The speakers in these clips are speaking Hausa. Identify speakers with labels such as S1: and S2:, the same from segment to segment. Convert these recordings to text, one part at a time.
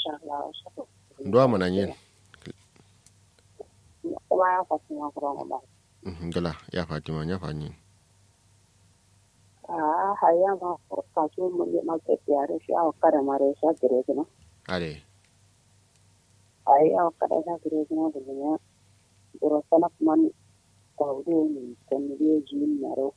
S1: Allah.
S2: ndo mana yin
S1: Kuma ya Fatima kuma ba.
S2: gala ya Fatima ya fanyi
S1: Haya ma kasu mun ne ma ke tiyare shi a kada mare shi gire gina.
S2: are
S1: Ai a kada na gire gina da ne. Buro salak man tawdo ni kan ne ji maro.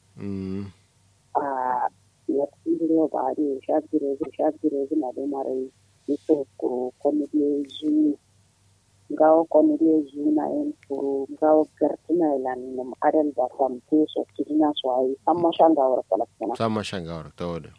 S1: Ya tsire ba da shagire gina da mare ito ko komedi ji gawo komedi ji na en ko gawo gartina lan nam adan da tamte so kidina so ai amma shanga war kalakana
S2: sama shangawar tawada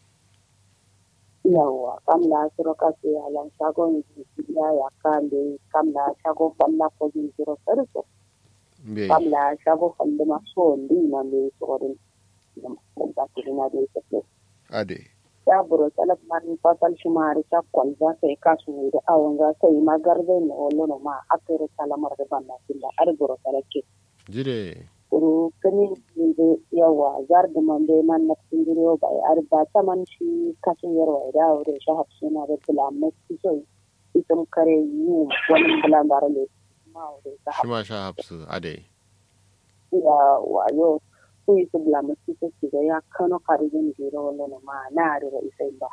S1: yawa kam la siro ka se alan shago ni ya kambe kam la shago falla ko ji siro sarso
S2: be
S1: kam la shago falla ma so ndi na me so den da kidina de se
S2: ade
S1: ya buro salak man fasal shumari ta kwalza sai kasu da awon za sai magarbe ne wallo ma akere salamar da banna killa ar buro salake
S2: jire
S1: uru kani de yawa zar da man de man na tindiro bai ar ba ta man shi kasu yarwa da aure shi hafsina da bilamai so itum kare yu wani bilamar le ma aure ta
S2: shima sha hafsu ade
S1: ya wayo kuyi su bilamai su ya kano karijin jiro wallo ma na da isai ba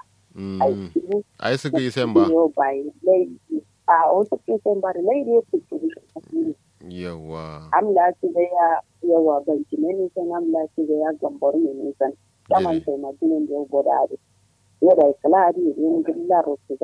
S2: ai suka yi sen ba
S1: wasu kisan ba da laidi ya kuskuru
S2: yawa
S1: amla ci da yawa banki ne nisan amla ci da ya gambar ne nisan saman sai majinin da ya goda da ya da ikalari yin gillaro su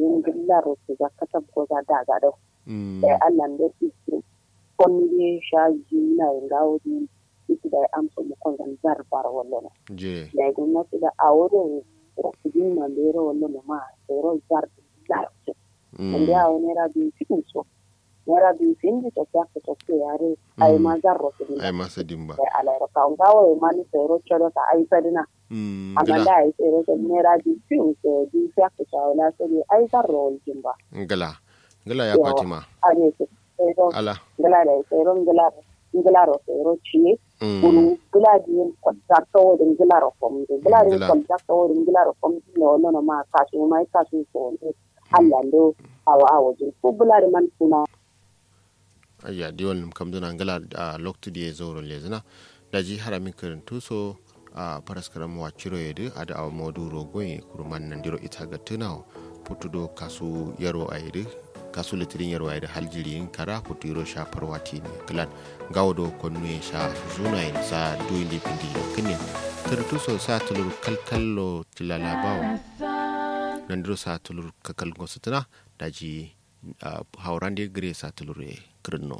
S1: zaka tabbo za da ga da sai Allah da su konni ne sha ji na yin gawo din ita da amsa mu kon zan bar wallo
S2: je
S1: da gwamnati da aure kudin mandero wallo ma sero zar zar ndia onera bi fiso nera bi findi to yakko to yare ay ma zarro kudin
S2: ai masa dimba
S1: ala ro ka ngawo e mani sero choro ka ay sadina amanda ay sero to nera bi fiso bi yakko to ala sero ay zarro dimba
S2: gala ya Fatima
S1: ale sero
S2: ala
S1: gala da sero gala sero chi kunu giladi yin kwadakta wadin gilara kwamdi giladi yin kwadakta wadin gilara kwamdi na wani ma kasu mai kasu so ne allando awa wajen ko giladi man kuna
S2: ayya di wannan kam duna gala a loktu da ya zo ron lezina da ji haramin karantu so a paraskaram wa ciro yede ada awa modu rogoye kurman nan diro ita ga tunawo putudo kasu yaro ayede kasu litirin yarwa da haljiriyin kara kutiro shafar wati ne klan gawdo konnu sha zuna yin sa duyin da pindi kinin tartu so sa tulur kalkallo tilalabawa nan diro sa tulur kakal gosutuna daji haurande gre sa tulure kirno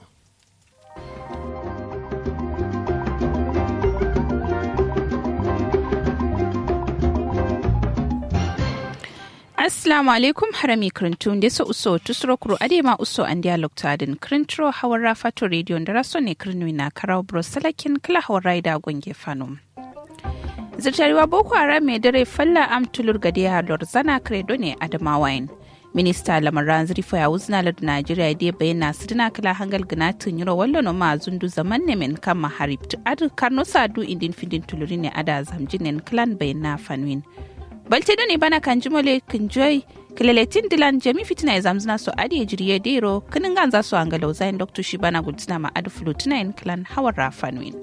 S3: Assalamu alaikum harami krintun da su uso tusro kuro adema uso an dialog tadin krintro hawar rafato radio da raso ne kirnu na karau bro salakin kala hawar raida gonge fanum. Zirtariwa boko haram mai dare falla amtulur gadiya lorzana credo ne adamawain. Minista lamaran zirfa ya wuzna lad Najeriya da bayyana sidina kala hangal ganatin yiro wallo no ma zundu zaman ne men kama haribtu adu karno sadu indin findin tuluri ne ada zamjinen klan bayyana fanwin. Balte da ne bana kan jimole kan joy kileletin dilan jami fitina ya zamzina so adi ya jiriye dero kinin gan za su hangalau zayin doktor shi bana gudina ma adu flutina in klan hawar rafanwin.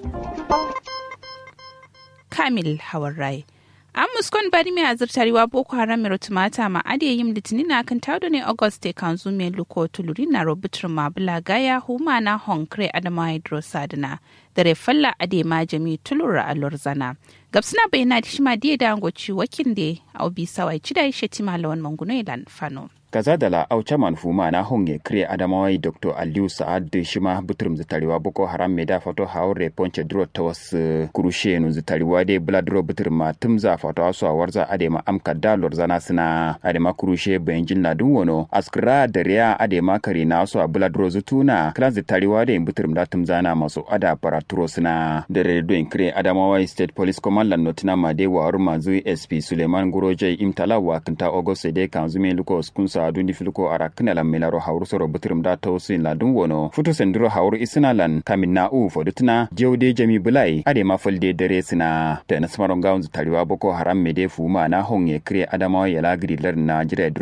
S3: Kamil hawar rai. An muskon bari mai azurtariwa boko haram mai rotumata ma adi ya yim litinin na kan taudu ne auguste kan zume luko tuluri na robutur mabula gaya huma na honkre adama hydrosadina da refalla adi ma jami tulura a lorzana. Gabsina bayyana da shi ma diya da angoci wakin da au bi sawai cida ya shetima lawan manguno ilan fano.
S4: kaza da la aucha manfuma na honge kre adamawai dr aliu sa'ad shima butrum zitariwa boko haram me da fato haure ponche dro tawas kurushe nu zitariwa de bladro butrma tumza fato aso warza adema amka dalor zana sina adema kurushe benjin na dun wono askra da riya adema kare na aso bladro zutuna klan zitariwa de butrum da tumza na maso ada paraturo sina da redo kre adamawai state police command lan notina ma de wa urma zu sp suleiman guroje imtala wa kanta august de kanzume luko skunsa adundi filko ara kinala melaro hawru soro butrum da tawsin la dun wono futu sendro hawru isinalan kaminna u fodutna jewde jami bulai ade ma falde dare sina ta nasmaron gaunzu tariwa boko haram mede fuma na honge kre adamawa yala grilar na jira